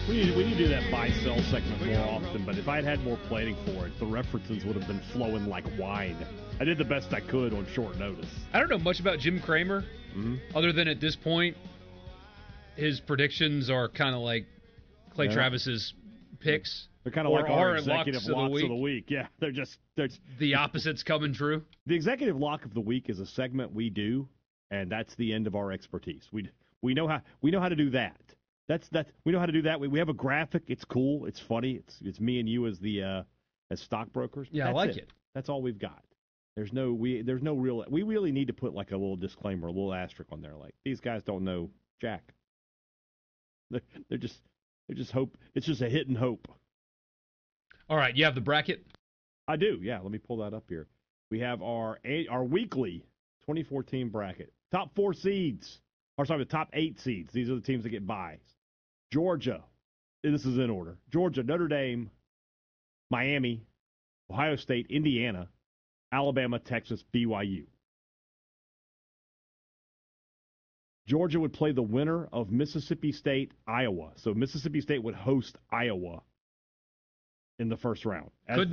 We need to do that buy-sell segment more often, but if I'd had more planning for it, the references would have been flowing like wine. I did the best I could on short notice. I don't know much about Jim Cramer, other than at this point, his predictions are kind of like Clay Travis's picks. They're kind of like our executive locks of the week. Yeah, they're the opposites coming true. The executive lock of the week is a segment we do, and that's the end of our expertise. We know how to do that. We know how to do that. We have a graphic. It's cool. It's funny. It's me and you as the as stockbrokers. Yeah, I like it. That's all we've got. There's no real. We really need to put like a little disclaimer, a little asterisk on there, like these guys don't know jack. They're just hope. It's just a hit and hope. All right, you have the bracket? I do. Yeah, let me pull that up here. We have our weekly 2014 bracket. Top 4 seeds. Or sorry, the top 8 seeds. These are the teams that get buys. Georgia. This is in order. Georgia, Notre Dame, Miami, Ohio State, Indiana, Alabama, Texas, BYU. Georgia would play the winner of Mississippi State, Iowa. So Mississippi State would host Iowa in the first round.